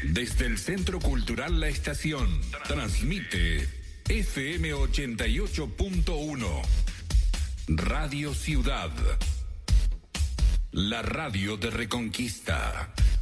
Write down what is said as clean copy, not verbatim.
Desde el Centro Cultural La Estación, transmite FM 88.1, Radio Ciudad, la radio de Reconquista.